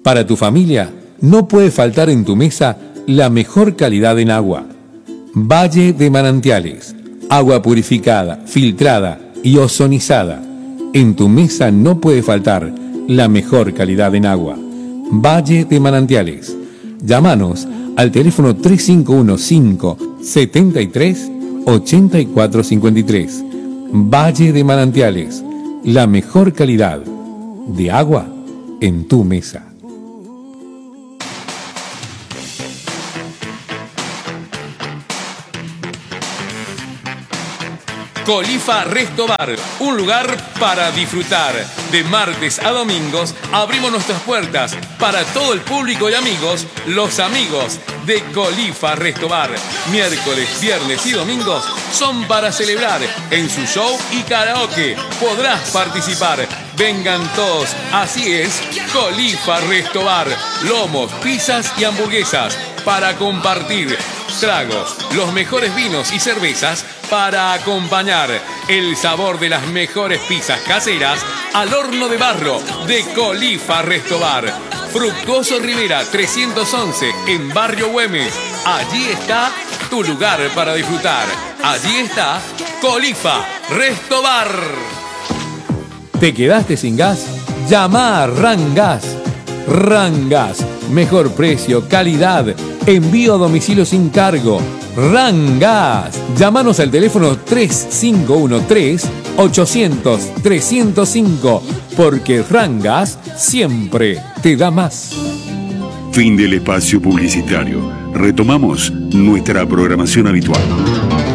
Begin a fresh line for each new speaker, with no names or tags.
Para tu familia, no puede faltar en tu mesa la mejor calidad en agua. Valle de Manantiales. Agua purificada, filtrada y ozonizada. En tu mesa no puede faltar la mejor calidad en agua. Valle de Manantiales. Llámanos al teléfono 3515-73-8453. Valle de Manantiales. La mejor calidad de agua en tu mesa.
Colifa Resto Bar, un lugar para disfrutar. De martes a domingos abrimos nuestras puertas para todo el público y amigos, los amigos de Colifa Resto Bar. Miércoles, viernes y domingos son para celebrar en su show y karaoke. Podrás participar. Vengan todos, así es, Colifa Resto Bar. Lomos, pizzas y hamburguesas para compartir. Tragos, los mejores vinos y cervezas para acompañar. El sabor de las mejores pizzas caseras al horno de barro de Colifa Resto Bar. Fructuoso Rivera 311 en Barrio Güemes. Allí está tu lugar para disfrutar. Allí está Colifa Resto Bar.
¿Te quedaste sin gas? Llama a Rangas. Rangas. Mejor precio, calidad, envío a domicilio sin cargo. Rangas. Llámanos al teléfono 3513-800-305, porque Rangas siempre te da más.
Fin del espacio publicitario. Retomamos nuestra programación habitual.